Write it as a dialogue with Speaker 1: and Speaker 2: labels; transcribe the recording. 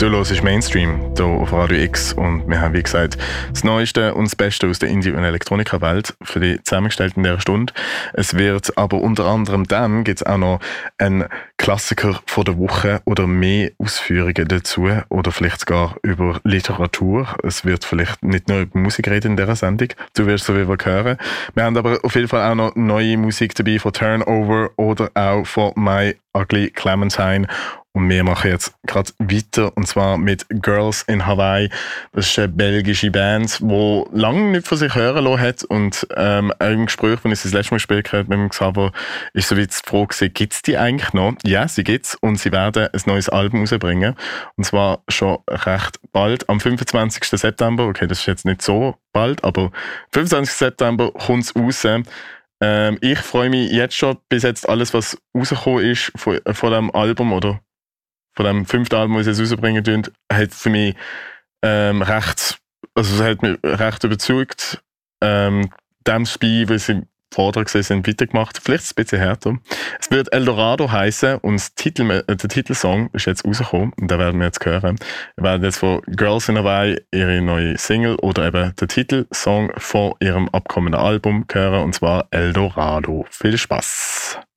Speaker 1: Du hörst Mainstream hier auf Radio X und wir haben, wie gesagt, das Neueste und das Beste aus der Indie- und Elektronika-Welt für dich zusammengestellt in dieser Stunde. Es wird aber unter anderem dann gibt es auch noch einen Klassiker von der Woche oder mehr Ausführungen dazu oder vielleicht sogar über Literatur. Es wird vielleicht nicht nur über Musik reden in dieser Sendung, du wirst so wie wir hören. Wir haben aber auf jeden Fall auch noch neue Musik dabei von Turnover oder auch von My Ugly Clementine. Und wir machen jetzt gerade weiter, und zwar mit Girls in Hawaii. Das ist eine belgische Band, die lange nicht von sich hören lassen hat. Und im Gespräch, als ich das letzte Mal gespielt habe mit dem Xaver, ist so wie die Frage, gibt es die eigentlich noch? Ja, sie gibt es. Und sie werden ein neues Album rausbringen. Und zwar schon recht bald, am 25. September. Okay, das ist jetzt nicht so bald, aber 25. September kommt es raus. Ich freue mich jetzt schon, bis jetzt alles, was rausgekommen ist von diesem Album oder von dem 5. Album, das sie jetzt rausbringen tun, hat für mich es hat mich recht überzeugt. Dem Spiel, weil sie vorher gesehen sind, weitergemacht. Vielleicht ein bisschen härter. Es wird Eldorado heißen und der Titelsong ist jetzt rausgekommen und den werden wir jetzt hören. Wir werden jetzt von Girls in Hawaii ihre neue Single oder eben den Titelsong von ihrem abkommenden Album hören, und zwar Eldorado. Viel Spaß!